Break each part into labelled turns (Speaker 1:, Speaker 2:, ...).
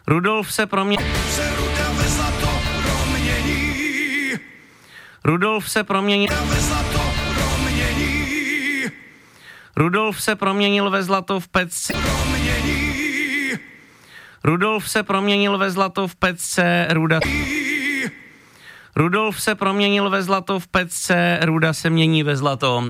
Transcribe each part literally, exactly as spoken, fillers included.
Speaker 1: Rudolf se proměnil. Rudolf se proměnil. Rudolf se proměnil ve zlato v pecce. Rudolf se proměnil ve zlato v pecce, Ruda. Rudolf se proměnil ve zlato v pecce, Ruda se mění ve zlato.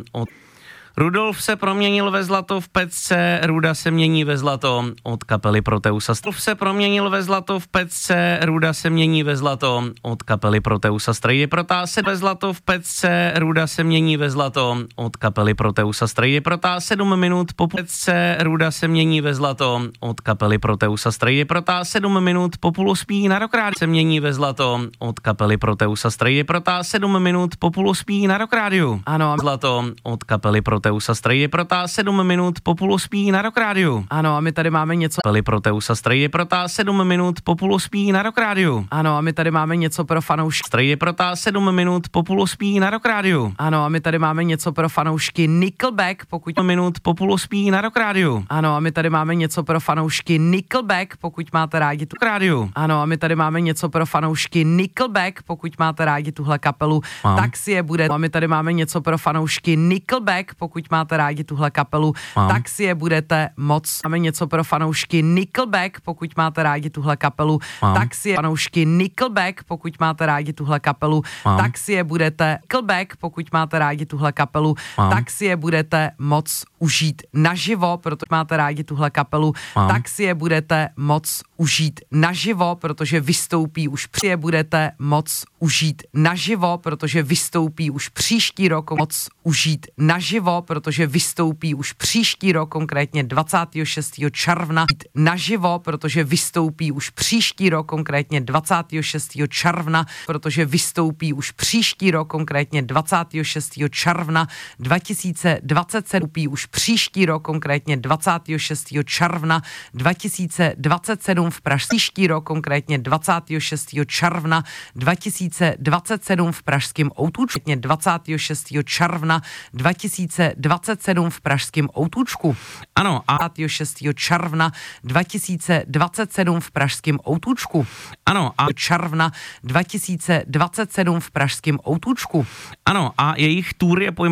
Speaker 1: Rudolf se proměnil ve zlato v pecce, Ruda se mění ve zlato od kapely Proteusa. Rudolf se proměnil ve zlato v pecce, Ruda se mění ve zlato od kapely Proteusa. Strejdy protáse ve zlato v pecce, Ruda se mění ve zlato od kapely Proteusa. Strejdy protá sedm minut po pecce, Ruda se mění ve zlato od kapely Proteusa. Strejdy protá sedm minut po půlospí na Rock Radio se mění ve zlato od kapely Proteusa. Strejdy protá sedm minut po půlospí na Rock Radio. Ano, zlato od kapely Proteusa. Strejdy protá sedm minut po půlospí na Rock Radio. Ano, a my tady máme něco. Kapely Proteusa. Strejdy protá sedm minut po půlospí na Rock Radio. Ano, a my tady máme něco pro fanoušky. Strejdy protá sedm minut po půlospí na Rock Radio. Ano, a my tady máme něco pro fanoušky Nickelback, pokud minut po půlospí na Rock Radio. Ano, a my tady máme něco pro fanoušky Nickelback, pokud máte rádi tu rádiu. Ano, a my tady máme něco pro fanoušky Nickelback, pokud máte rádi tuhle kapelu, Mám. tak si je bude. A my tady máme něco pro fanoušky Nickelback, pokud máte rádi tuhle kapelu, Mám. tak si je budete moc. Máme něco pro fanoušky Nickelback, pokud máte rádi tuhle kapelu, Mám. tak si je fanoušky Nickelback, pokud máte rádi tuhle kapelu, Mám. tak si je budete Nickelback, pokud máte rádi tuhle kapelu, Mám. tak si je budete moc užít naživo, protože máte rádi tuhle kapelu, Mám. tak si je budete moc užít naživo, protože vystoupí už při je budete moc užít naživo, protože vystoupí už příští rok moc užít naživo, protože vystoupí už příští rok, konkrétně dvacátého šestého června naživo, protože vystoupí už příští rok, konkrétně dvacátého šestého června, protože vystoupí už příští rok, konkrétně dvacátého šestého června dva tisíce dvacet sedm, už příští rok, konkrétně dvacátého šestého června dva tisíce dvacet sedm v Pražském, příští rok, konkrétně dvacátého šestého června dva tisíce dvacet sedm v Pražském Outůčku, dvacátého šestého června dva tisíce dvacet sedm v Pražském Outůčku. Ano, a dvacátého šestého června dva tisíce dvacet sedm v Pražském Outůčku. Ano, a června dva tisíce dvacet sedm v Pražském Outůčku. Ano, a jejich tour je pojmenovaný